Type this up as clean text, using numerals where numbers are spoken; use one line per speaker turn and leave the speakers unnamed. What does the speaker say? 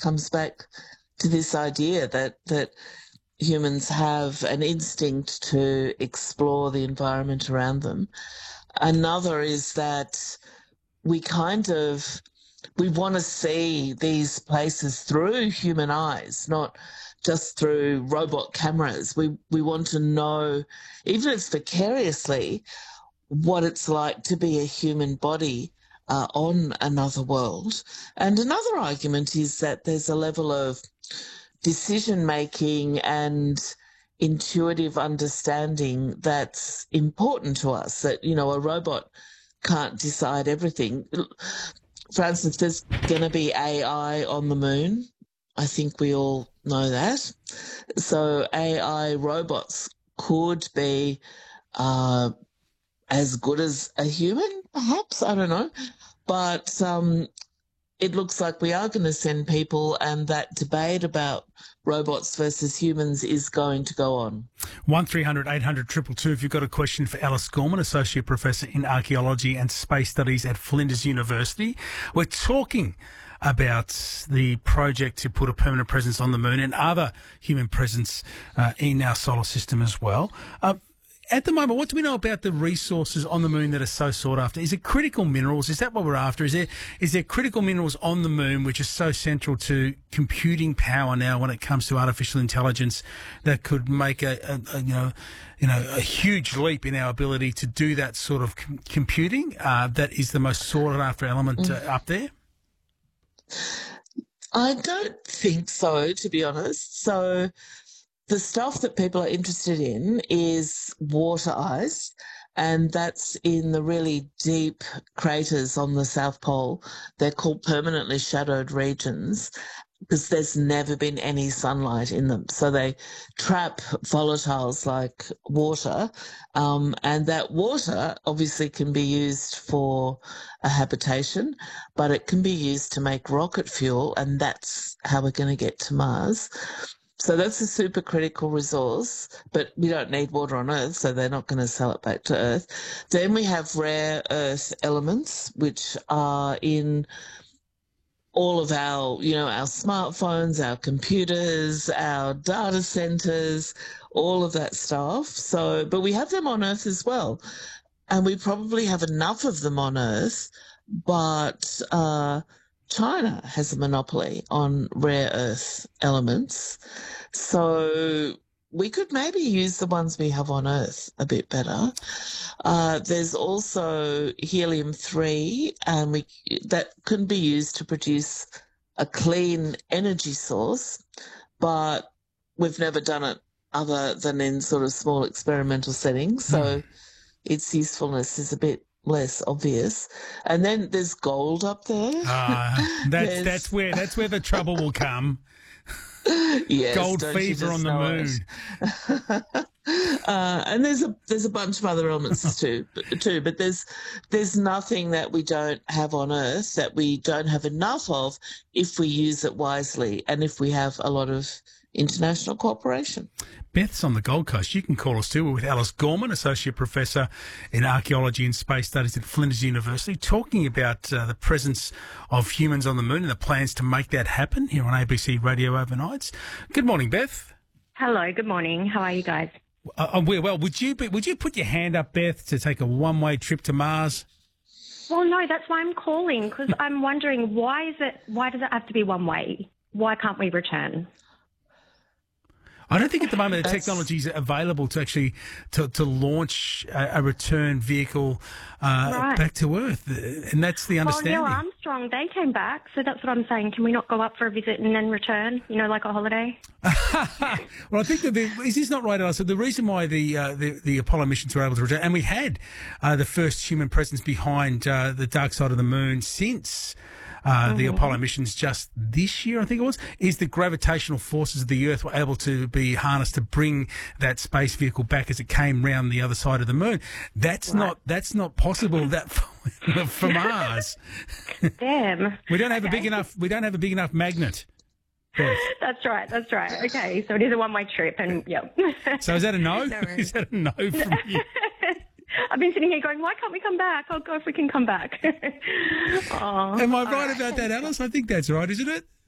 comes back to this idea that humans have an instinct to explore the environment around them. Another is that we want to see these places through human eyes, not just through robot cameras. We want to know, even if it's vicariously, what it's like to be a human body on another world. And another argument is that there's a level of decision-making and intuitive understanding that's important to us, that, a robot can't decide everything. For instance, there's going to be AI on the moon. I think we all know that. So AI robots could be as good as a human, perhaps, I don't know. But it looks like we are going to send people, and that debate about robots versus humans is going to go on.
1300 800 222 if you've got a question for Alice Gorman, Associate Professor in Archaeology and Space Studies at Flinders University. We're talking about the project to put a permanent presence on the moon and other human presence in our solar system as well. At the moment, what do we know about the resources on the moon that are so sought after? Is it critical minerals? Is that what we're after? Is there critical minerals on the moon which are so central to computing power now when it comes to artificial intelligence that could make a huge leap in our ability to do that sort of computing that is the most sought after element up there?
I don't think so, to be honest. So the stuff that people are interested in is water ice, and that's in the really deep craters on the South Pole. They're called permanently shadowed regions because there's never been any sunlight in them. So they trap volatiles like water, and that water obviously can be used for a habitation, but it can be used to make rocket fuel, and that's how we're going to get to Mars. So that's a supercritical resource, but we don't need water on Earth, so they're not going to sell it back to Earth. Then we have rare earth elements, which are in all of our, our smartphones, our computers, our data centers, all of that stuff. So, but we have them on Earth as well. And we probably have enough of them on Earth, but China has a monopoly on rare earth elements. So we could maybe use the ones we have on Earth a bit better. There's also helium-3, and that can be used to produce a clean energy source, but we've never done it other than in sort of small experimental settings. So its usefulness is a bit less obvious. And then there's gold up there.
That's where the trouble will come.
Yes,
gold fever on the moon.
And there's a bunch of other elements too. But there's nothing that we don't have on Earth that we don't have enough of if we use it wisely and if we have a lot of international cooperation.
Beth's on the Gold Coast. You can call us too. We're with Alice Gorman, Associate Professor in Archaeology and Space Studies at Flinders University, talking about the presence of humans on the moon and the plans to make that happen here on ABC Radio Overnights. Good morning, Beth.
Hello, good morning. How are you guys?
We're well. Would you put your hand up, Beth, to take a one-way trip to Mars?
Well, no, that's why I'm calling, because I'm wondering why does it have to be one way? Why can't we return?
I don't think at the moment the technology is available to actually to launch a return vehicle back to Earth, and that's the understanding.
Well, Neil Armstrong, they came back, so that's what I'm saying. Can we not go up for a visit and then return? Like a holiday.
Well, I think that is this not right, Alice? The reason why the Apollo missions were able to return, and we had the first human presence behind the dark side of the moon since the Apollo missions just this year, I think it was, is the gravitational forces of the Earth were able to be harnessed to bring that space vehicle back as it came round the other side of the moon. That's not possible for Mars.
Damn.
We don't have a big enough magnet. Yes.
That's right. Okay, so it is a one-way trip, and yep.
So is that a no?
No.
Is that a no from you?
I've been sitting here going, why can't we come back? Oh, God, if we can come back.
Am I right about that, Alice? I think that's right, isn't it?